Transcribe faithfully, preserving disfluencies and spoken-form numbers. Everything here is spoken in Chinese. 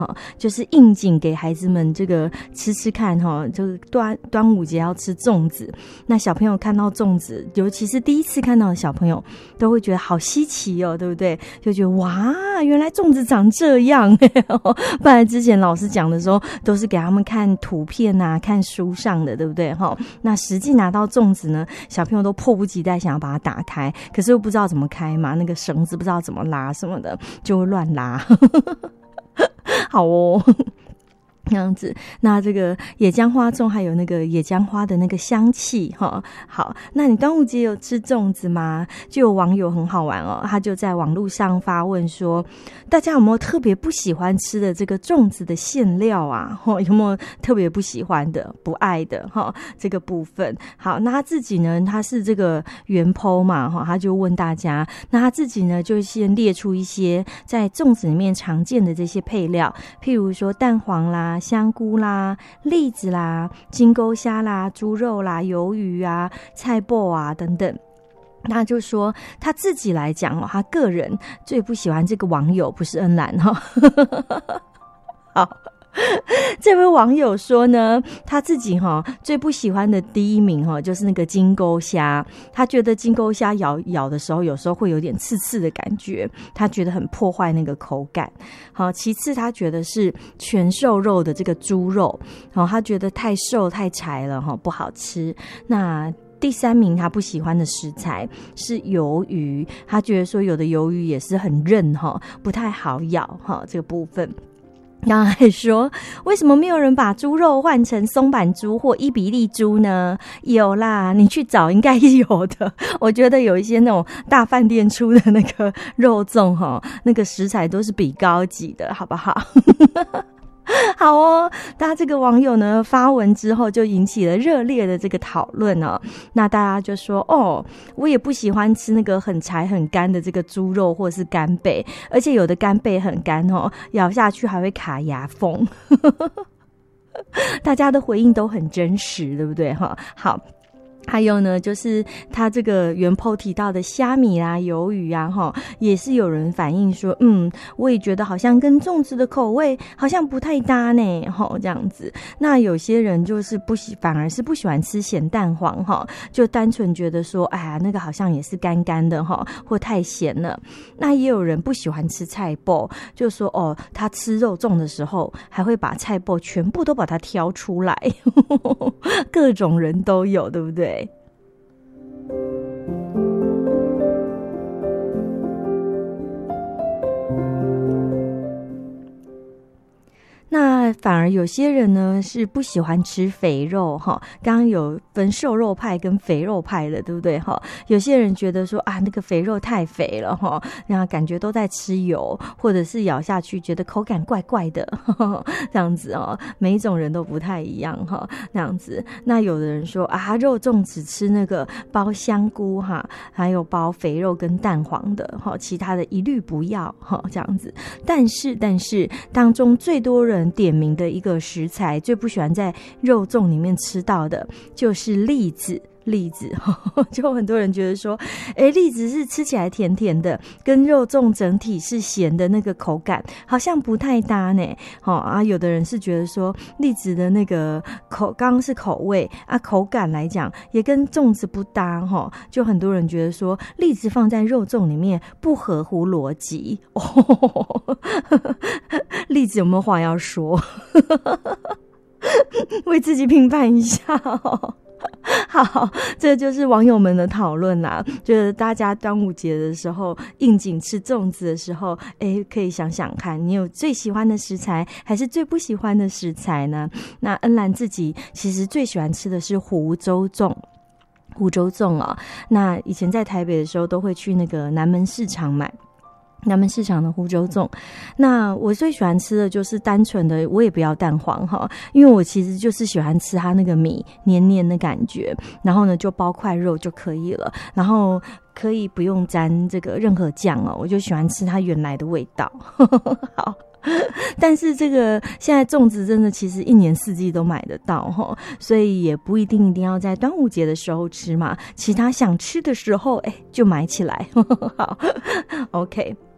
就是应景给孩子们这个吃吃看哈，就是端端午节要吃粽子，那小朋友看到粽子，尤其是第一次看到的小朋友，都会觉得好稀奇哦，对不对？就觉得哇，原来粽子长这样。不然之前老师讲的时候，都是给他们看图片啊，看书上的，对不对？那实际拿到粽子呢，小朋友都迫不及待想要把它打开，可是又不知道怎么开嘛，那个绳子不知道怎么拉什么的，就会乱拉。好哦，这样子，那这个野姜花粽还有那个野姜花的那个香气哈。好，那你端午节有吃粽子吗？就有网友很好玩哦，他就在网络上发问说，大家有没有特别不喜欢吃的这个粽子的馅料啊？有没有特别不喜欢的、不爱的哈？这个部分。好，那他自己呢，他是这个原 po 嘛哈，他就问大家，那他自己呢就先列出一些在粽子里面常见的这些配料，譬如说蛋黄啦、香菇啦、栗子啦、金钩虾啦、猪肉啦、鱿鱼啊、菜脯啊等等。那就说他自己来讲哦，他个人最不喜欢这个网友不是恩兰哈。好，这位网友说呢，他自己哈最不喜欢的第一名哈就是那个金钩虾，他觉得金钩虾咬咬的时候，有时候会有点刺刺的感觉，他觉得很破坏那个口感。好，其次他觉得是全瘦肉的这个猪肉，好，他觉得太瘦太柴了哈，不好吃。那第三名他不喜欢的食材是鱿鱼，他觉得说有的鱿鱼也是很韧哈，不太好咬哈，这个部分。然后还说，为什么没有人把猪肉换成松板猪或伊比利猪呢？有啦，你去找应该有的。我觉得有一些那种大饭店出的那个肉粽哈，那个食材都是比高级的，好不好？好哦，那这个网友呢发文之后就引起了热烈的这个讨论哦。那大家就说，哦，我也不喜欢吃那个很柴很干的这个猪肉或是干贝，而且有的干贝很干哦，咬下去还会卡牙缝。大家的回应都很真实，对不对哈？好。还有呢，就是他这个原 po 提到的虾米啦、鱿鱼啊，哈，也是有人反映说，嗯，我也觉得好像跟粽子的口味好像不太搭呢，哈，这样子。那有些人就是不喜，反而是不喜欢吃咸蛋黄，哈，就单纯觉得说，哎呀，那个好像也是干干的，哈，或太咸了。那也有人不喜欢吃菜脯，就说哦，他吃肉粽的时候还会把菜脯全部都把它挑出来，各种人都有，对不对？那反而有些人呢是不喜欢吃肥肉哈，刚刚有分瘦肉派跟肥肉派的，对不对哈？有些人觉得说啊，那个肥肉太肥了哈，然后感觉都在吃油，或者是咬下去觉得口感怪怪的，呵呵这样子哦，每一种人都不太一样哈，那样子。那有的人说啊，肉粽只吃那个包香菇哈，还有包肥肉跟蛋黄的哈，其他的一律不要哈，这样子。但是但是当中最多人点名的一个食材，最不喜欢在肉粽里面吃到的就是栗子。栗子就很多人觉得说，诶，栗子是吃起来甜甜的，跟肉粽整体是咸的那个口感好像不太搭呢。哦啊，有的人是觉得说栗子的那个口，刚刚是口味啊，口感来讲也跟粽子不搭哈、哦。就很多人觉得说栗子放在肉粽里面不合乎逻辑。哦，栗子有没有话要说？为自己评判一下哦。好，这就是网友们的讨论啦。就是大家端午节的时候应景吃粽子的时候，诶，可以想想看，你有最喜欢的食材还是最不喜欢的食材呢？那恩兰自己其实最喜欢吃的是湖州粽。湖州粽啊、哦，那以前在台北的时候都会去那个南门市场买。南门市场的湖州粽，那我最喜欢吃的就是单纯的，我也不要蛋黄哈，因为我其实就是喜欢吃它那个米黏黏的感觉，然后呢就包块肉就可以了，然后可以不用沾这个任何酱哦，我就喜欢吃它原来的味道。好。但是这个现在粽子真的其实一年四季都买得到齁，所以也不一定一定要在端午节的时候吃嘛，其他想吃的时候哎就买起来。好 OK。